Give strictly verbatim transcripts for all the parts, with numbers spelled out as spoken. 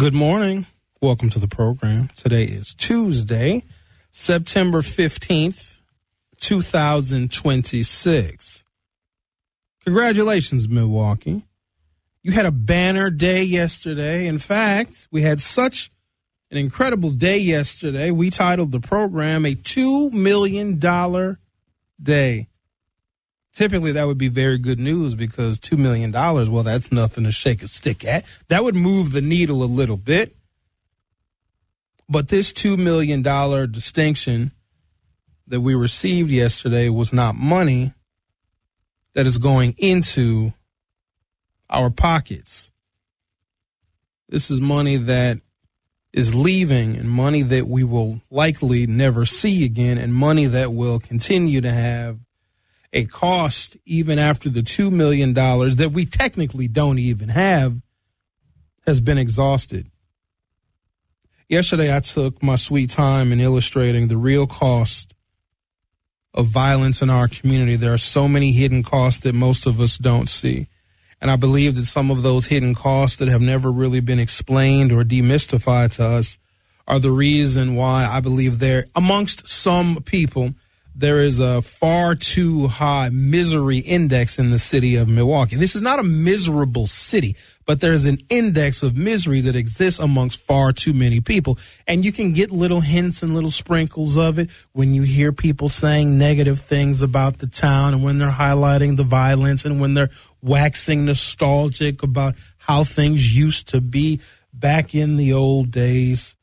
Good morning. Welcome to the program. Today is Tuesday, September fifteenth, two thousand twenty-six. Congratulations, Milwaukee. You had a banner day yesterday. In fact, we had such an incredible day yesterday. We titled the program a two million dollars day. Typically, that would be very good news because two million dollars, well, that's nothing to shake a stick at. That would move the needle a little bit. But this two million dollars distinction that we received yesterday was not money that is going into our pockets. This is money that is leaving and money that we will likely never see again and money that will continue to have a cost even after the two million dollars that we technically don't even have has been exhausted. Yesterday, I took my sweet time in illustrating the real cost of violence in our community. There are so many hidden costs that most of us don't see. And I believe that some of those hidden costs that have never really been explained or demystified to us are the reason why I believe there, amongst some people, there is a far too high misery index in the city of Milwaukee. This is not a miserable city, but there's an index of misery that exists amongst far too many people. And you can get little hints and little sprinkles of it when you hear people saying negative things about the town and when they're highlighting the violence and when they're waxing nostalgic about how things used to be back in the old days.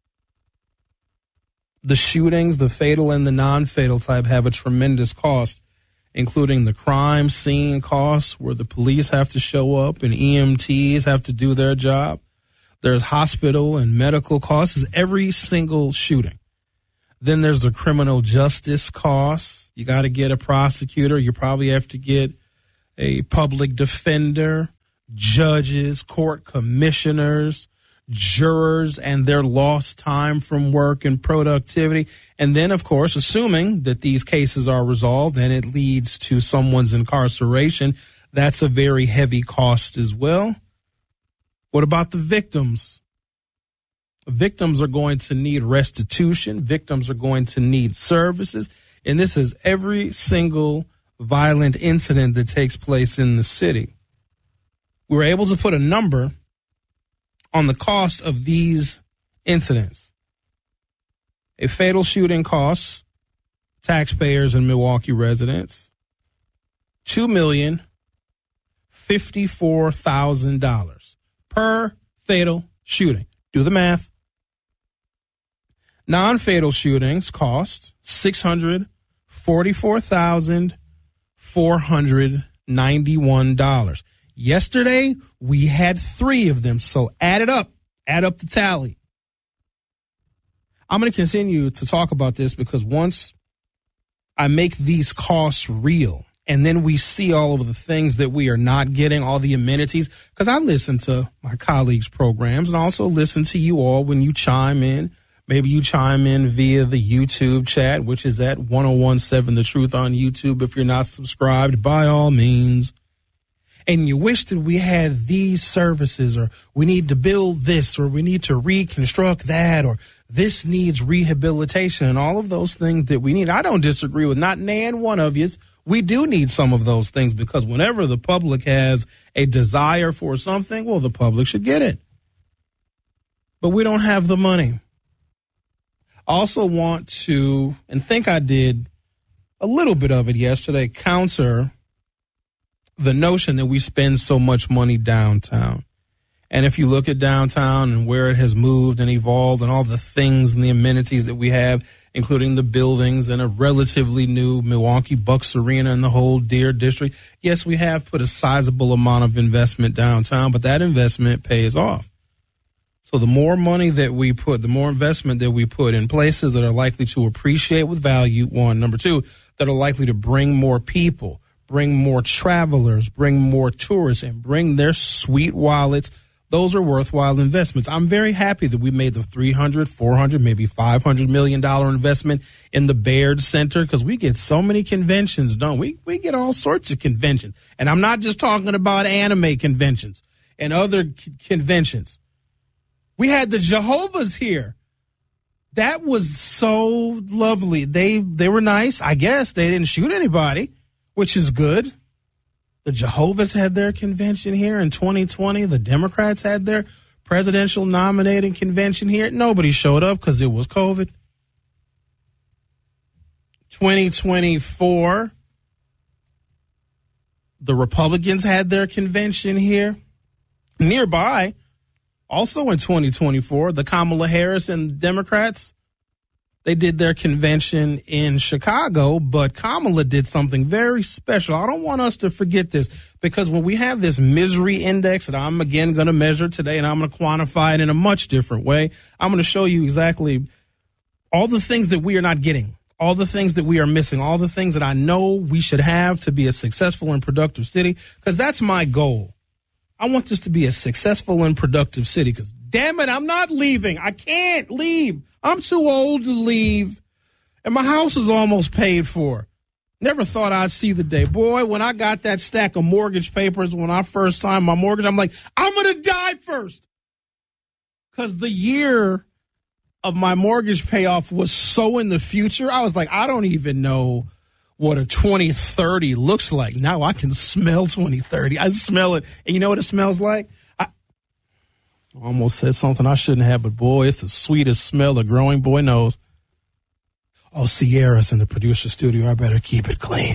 The shootings, the fatal and the non-fatal type, have a tremendous cost, including the crime scene costs where the police have to show up and E M Ts have to do their job. There's hospital and medical costs, every single shooting. Then there's the criminal justice costs. You got to get a prosecutor. You probably have to get a public defender, judges, court commissioners, jurors and their lost time from work and productivity. And then, of course, assuming that these cases are resolved and it leads to someone's incarceration, that's a very heavy cost as well. What about the victims? Victims are going to need restitution. Victims are going to need services. And this is every single violent incident that takes place in the city. We were able to put a number on the cost of these incidents. A fatal shooting costs taxpayers and Milwaukee residents two million fifty-four thousand dollars per fatal shooting. Do the math. Non-fatal shootings cost six hundred forty-four thousand four hundred ninety-one dollars. Yesterday, we had three of them, so add it up. Add up the tally. I'm going to continue to talk about this because once I make these costs real and then we see all of the things that we are not getting, all the amenities, because I listen to my colleagues' programs and I also listen to you all when you chime in. Maybe you chime in via the YouTube chat, which is at ten seventeen The Truth on YouTube. If you're not subscribed, by all means. And you wish that we had these services, or we need to build this, or we need to reconstruct that, or this needs rehabilitation, and all of those things that we need. I don't disagree with not nan one of you. We do need some of those things because whenever the public has a desire for something, well, the public should get it. But we don't have the money. I also want to, and think I did a little bit of it yesterday, counter the notion that we spend so much money downtown. And if you look at downtown and where it has moved and evolved and all the things and the amenities that we have, including the buildings and a relatively new Milwaukee Bucks Arena and the whole Deer District, yes, we have put a sizable amount of investment downtown, but that investment pays off. So the more money that we put, the more investment that we put in places that are likely to appreciate with value, one. Number two, that are likely to bring more people, bring more travelers, bring more tourists, and bring their sweet wallets. Those are worthwhile investments. I'm very happy that we made the three hundred, four hundred, maybe five hundred million dollars investment in the Baird Center because we get so many conventions, don't we? We get all sorts of conventions. And I'm not just talking about anime conventions and other c- conventions. We had the Jehovah's here. That was so lovely. They they were nice. I guess they didn't shoot anybody, which is good. The Jehovah's had their convention here in twenty twenty. The Democrats had their presidential nominating convention here. Nobody showed up because it was COVID. twenty twenty-four, the Republicans had their convention here. Nearby, also in twenty twenty-four, the Kamala Harris and Democrats, they did their convention in Chicago, but Kamala did something very special. I don't want us to forget this, because when we have this misery index that I'm again going to measure today, and I'm going to quantify it in a much different way, I'm going to show you exactly all the things that we are not getting, all the things that we are missing, all the things that I know we should have to be a successful and productive city, because that's my goal. I want this to be a successful and productive city, because damn it, I'm not leaving. I can't leave. I'm too old to leave, and my house is almost paid for. Never thought I'd see the day. Boy, when I got that stack of mortgage papers when I first signed my mortgage, I'm like, I'm going to die first. Because the year of my mortgage payoff was so in the future, I was like, I don't even know what a twenty thirty looks like. Now I can smell twenty thirty. I smell it. And you know what it smells like? I almost said something I shouldn't have, but boy, it's the sweetest smell a growing boy knows. Oh, Sierra's in the producer studio. I better keep it clean.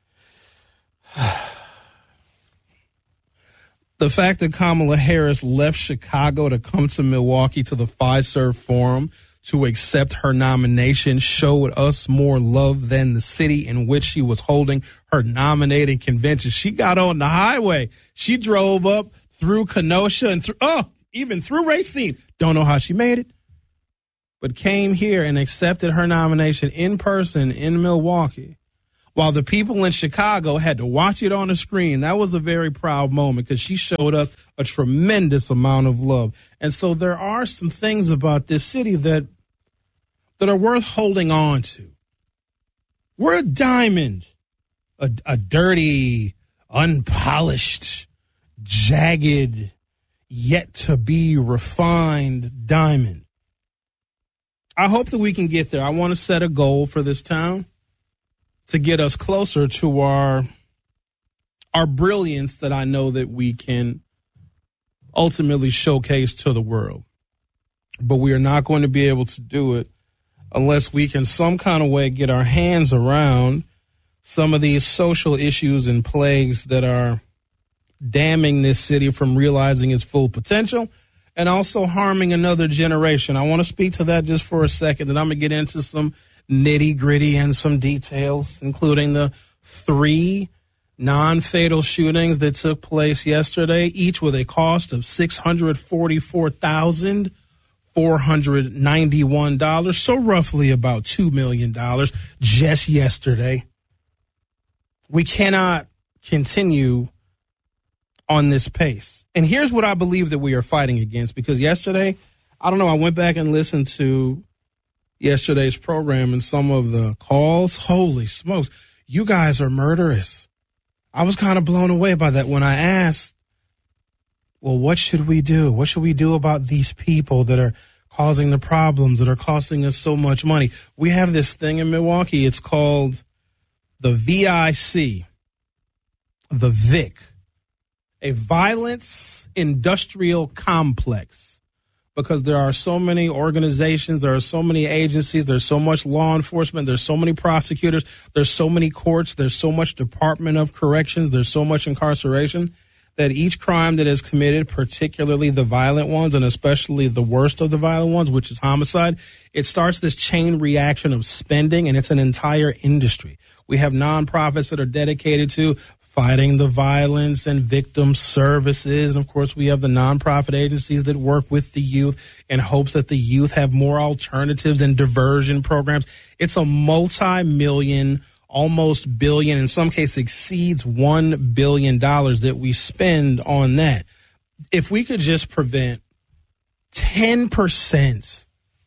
The fact that Kamala Harris left Chicago to come to Milwaukee to the Fiserv Forum to accept her nomination showed us more love than the city in which she was holding her nominating convention. She got on the highway. She drove up through Kenosha and through, oh, even through Racine. Don't know how she made it, but came here and accepted her nomination in person in Milwaukee, while the people in Chicago had to watch it on the screen. That was a very proud moment, because she showed us a tremendous amount of love. And so there are some things about this city that that are worth holding on to. We're a diamond, a, a dirty, unpolished, jagged, yet to be refined diamond. I hope that we can get there. I want to set a goal for this town to get us closer to our our brilliance that I know that we can ultimately showcase to the world. But we are not going to be able to do it unless we can some kind of way get our hands around some of these social issues and plagues that are damning this city from realizing its full potential and also harming another generation. I want to speak to that just for a second, and I'm going to get into some nitty gritty and some details, including the three non-fatal shootings that took place yesterday, each with a cost of six hundred forty-four thousand four hundred ninety-one dollars, so roughly about two million dollars just yesterday. We cannot continue on this pace. And here's what I believe that we are fighting against, because yesterday, I don't know, I went back and listened to yesterday's program and some of the calls. Holy smokes, you guys are murderous. I was kind of blown away by that when I asked, well, what should we do? What should we do about these people that are causing the problems, that are costing us so much money? We have this thing in Milwaukee. It's called the V I C, the V I C, a violence industrial complex, because there are so many organizations, there are so many agencies, there's so much law enforcement, there's so many prosecutors, there's so many courts, there's so much Department of Corrections, there's so much incarceration, that each crime that is committed, particularly the violent ones, and especially the worst of the violent ones, which is homicide, it starts this chain reaction of spending, and it's an entire industry. We have nonprofits that are dedicated to fighting the violence and victim services. And, of course, we have the nonprofit agencies that work with the youth in hopes that the youth have more alternatives and diversion programs. It's a multi-million, almost billion, in some cases exceeds one billion dollars that we spend on that. If we could just prevent ten percent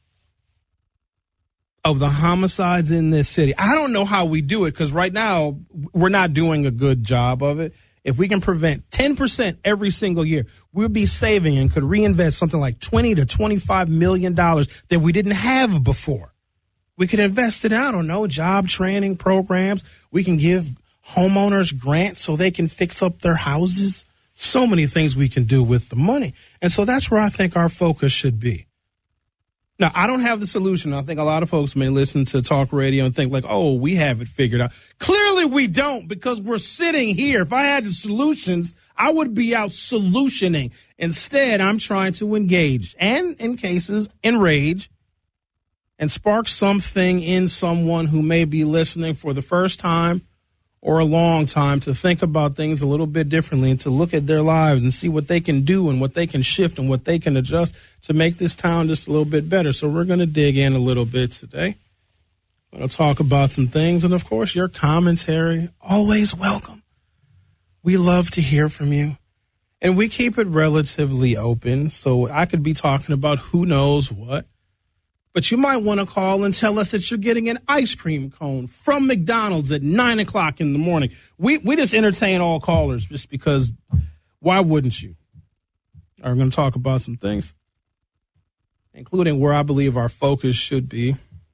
of the homicides in this city, I don't know how we do it, because right now we're not doing a good job of it. If we can prevent ten percent every single year, we'll be saving and could reinvest something like twenty to twenty-five million dollars that we didn't have before. We could invest it, I don't know, job training programs. We can give homeowners grants so they can fix up their houses. So many things we can do with the money. And so that's where I think our focus should be. Now, I don't have the solution. I think a lot of folks may listen to talk radio and think like, oh, we have it figured out. Clearly we don't, because we're sitting here. If I had the solutions, I would be out solutioning. Instead, I'm trying to engage and, in cases, enrage and spark something in someone who may be listening for the first time or a long time to think about things a little bit differently and to look at their lives and see what they can do and what they can shift and what they can adjust to make this town just a little bit better. So we're going to dig in a little bit today. I'm going to talk about some things. And, of course, your commentary, always welcome. We love to hear from you. And we keep it relatively open. So I could be talking about who knows what. But you might want to call and tell us that you're getting an ice cream cone from McDonald's at nine o'clock in the morning. We we just entertain all callers just because why wouldn't you? I'm going to talk about some things, including where I believe our focus should be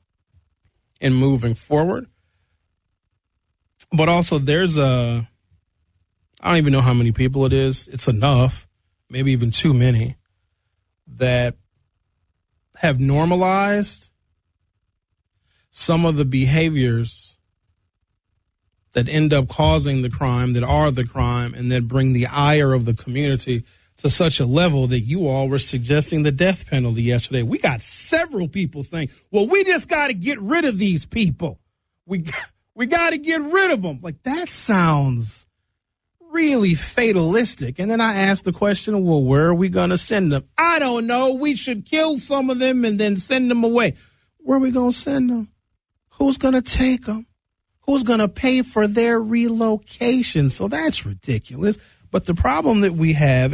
in moving forward. But also there's a, I don't even know how many people it is. It's enough, maybe even too many, that have normalized some of the behaviors that end up causing the crime, that are the crime, and that bring the ire of the community to such a level that you all were suggesting the death penalty yesterday. We got several people saying, well, we just got to get rid of these people. We, we got to get rid of them. Like, that sounds really fatalistic. And then I asked the question, well, where are we going to send them? I don't know. We should kill some of them and then send them away. Where are we going to send them? Who's going to take them? Who's going to pay for their relocation? So that's ridiculous. But the problem that we have